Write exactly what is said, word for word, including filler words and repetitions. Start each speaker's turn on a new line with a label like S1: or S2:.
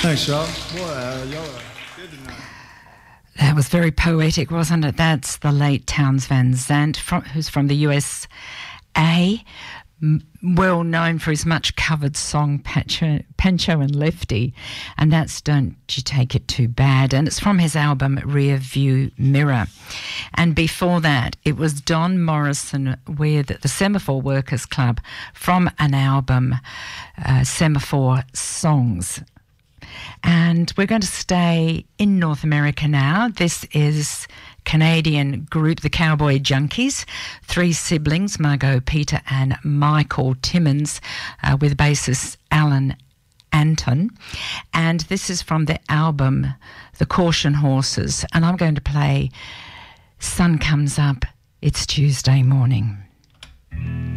S1: Thanks, y'all. Boy, uh, y'all are good tonight.
S2: That was very poetic, wasn't it? That's the late Townes Van Zandt, from, who's from the U S A, m- well known for his much covered song Pancho, Pancho and Lefty, and that's Don't You Take It Too Bad, and it's from his album Rear View Mirror. And before that, it was Don Morrison with the Semaphore Workers Club from an album, uh, Semaphore Songs. And we're going to stay in North America now. This is Canadian group, the Cowboy Junkies, three siblings, Margot, Peter and Michael Timmins, uh, with bassist Alan Anton. And this is from the album The Caution Horses. And I'm going to play Sun Comes Up, It's Tuesday Morning.